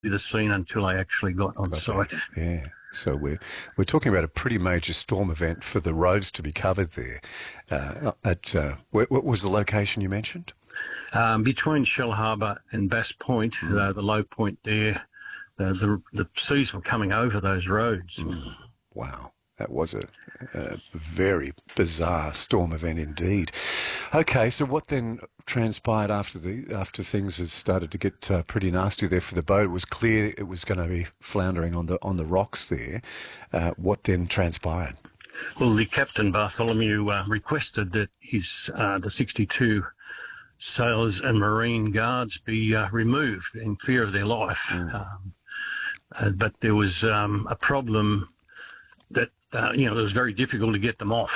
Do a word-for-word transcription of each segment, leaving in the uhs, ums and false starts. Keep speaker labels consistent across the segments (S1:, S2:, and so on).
S1: the scene until I actually got on
S2: Got
S1: site.
S2: there. Yeah. So we're we're talking about a pretty major storm event for the roads to be covered there. Uh, at uh, where, what was the location you mentioned?
S1: Um, between Shellharbour and Bass Point,
S2: Mm.
S1: uh, the low point there, uh, the the seas were coming over those roads.
S2: Mm. Wow. That was a, a very bizarre storm event indeed. Okay, so what then transpired after the after things had started to get uh, pretty nasty there for the boat? It was clear it was going to be floundering on the on the rocks there. Uh, what then transpired?
S1: Well, the captain Bartholomew uh, requested that his uh, the sixty-two sailors and marine guards be uh, removed in fear of their life.
S2: Mm.
S1: Um, uh, but there was um, a problem that uh, you know it was very difficult to get them off.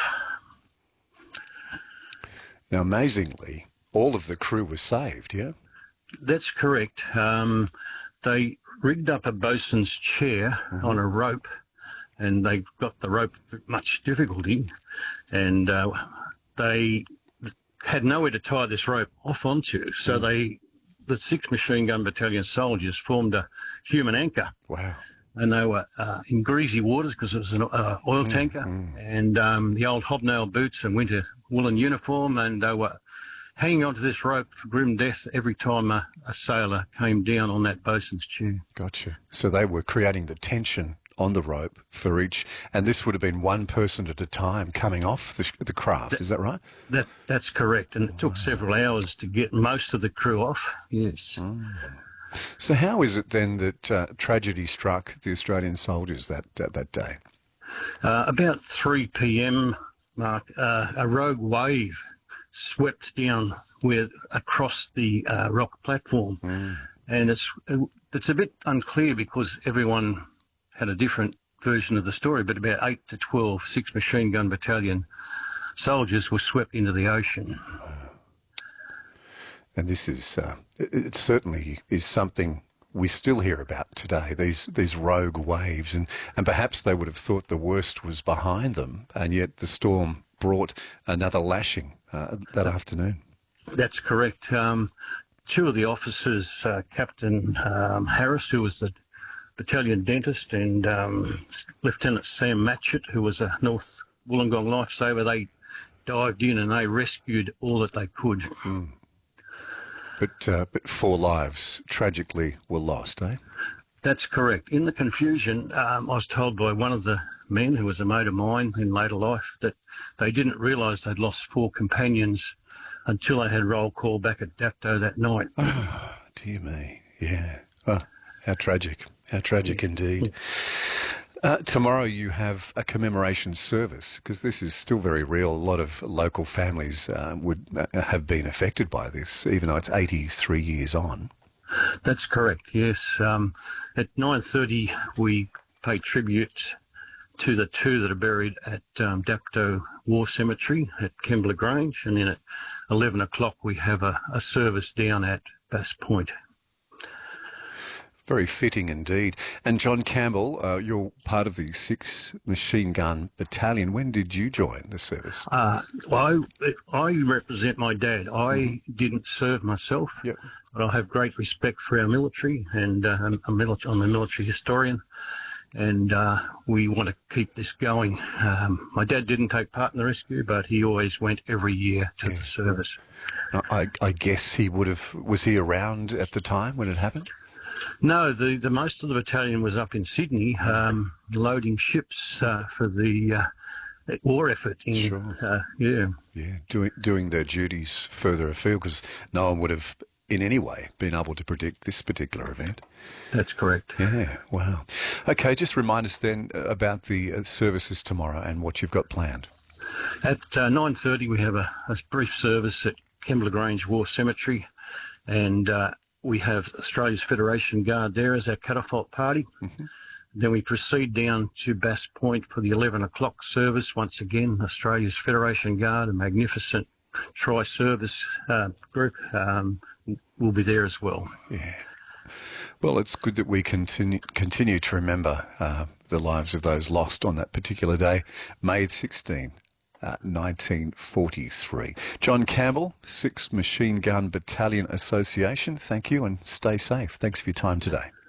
S2: Now, amazingly, all of the crew was saved. Yeah.
S1: That's correct. Um, they rigged up a bosun's chair
S2: Mm-hmm.
S1: on a rope, and they got the rope with much difficulty, and uh, they had nowhere to tie this rope off onto. So
S2: Mm.
S1: they, the sixth Machine Gun Battalion soldiers, formed a human anchor.
S2: Wow.
S1: And they were uh, in greasy waters because it was an uh, oil
S2: Mm,
S1: tanker,
S2: mm.
S1: and um, the old hobnail boots and winter woolen uniform, and they were hanging onto this rope for grim death every time a, a sailor came down on that bosun's chair.
S2: Gotcha. So they were creating the tension on the rope for each, and this would have been one person at a time coming off the, sh- the craft.
S1: That-
S2: Is that right?
S1: That That's correct, and it took several hours to get most of the crew off. Yes.
S2: Mm. So how is it then that uh, tragedy struck the Australian soldiers that uh, that day?
S1: Uh, about three p.m, Mark, uh, a rogue wave swept down with across the uh, rock platform,
S2: Mm.
S1: and it's it's a bit unclear because everyone had a different version of the story. But about eight to twelve sixth Machine Gun Battalion soldiers were swept into the ocean.
S2: And this is, uh, it, it certainly is something we still hear about today, these these rogue waves. And, and perhaps they would have thought the worst was behind them, and yet the storm brought another lashing uh, that afternoon.
S1: That's correct. Um, two of the officers, uh, Captain um, Harris, who was the battalion dentist, and um, Lieutenant Sam Matchett, who was a North Wollongong lifesaver, they dived in and they rescued all that they could.
S2: Mm. But uh, but four lives tragically were lost, eh?
S1: That's correct. In the confusion, um, I was told by one of the men who was a mate of mine in later life that they didn't realise they'd lost four companions until they had roll call back at Dapto that night.
S2: Oh, dear me. Yeah. Oh, how tragic. How tragic
S1: Yeah.
S2: indeed. Uh, tomorrow you have a commemoration service, because this is still very real. A lot of local families uh, would uh, have been affected by this, even though it's eighty-three years on.
S1: That's correct, yes. Um, at nine thirty we pay tribute to the two that are buried at um, Dapto War Cemetery at Kembla Grange, and then at eleven o'clock we have a, a service down at Bass Point.
S2: Very fitting indeed. And John Campbell, uh, you're part of the sixth Machine Gun Battalion. When did you join the service?
S1: Uh, well, I, I represent my dad. I didn't serve myself,
S2: Yep.
S1: but I have great respect for our military, and uh, I'm, a military, I'm a military historian, and uh, we want to keep this going. Um, my dad didn't take part in the rescue, but he always went every year to
S2: Yeah.
S1: the service.
S2: I, I guess he would have, was he around at the time when it happened?
S1: No, the, the most of the battalion was up in Sydney, um, loading ships uh, for the uh, war effort. In,
S2: Sure.
S1: uh, yeah.
S2: Yeah, doing doing their duties further afield, because no one would have in any way been able to predict this particular event.
S1: That's correct.
S2: Yeah, wow. Okay, just remind us then about the uh, services tomorrow and what you've got planned.
S1: At uh, nine thirty we have a, a brief service at Kembla Grange War Cemetery, and uh, we have Australia's Federation Guard there as our catapult party.
S2: Mm-hmm.
S1: Then we proceed down to Bass Point for the eleven o'clock service. Once again, Australia's Federation Guard, a magnificent tri-service uh, group, um, will be there as well.
S2: Yeah. Well, it's good that we continue, continue to remember uh, the lives of those lost on that particular day, May sixteenth. Uh, nineteen forty-three. John Campbell, sixth Machine Gun Battalion Association, thank you and stay safe. Thanks for your time today.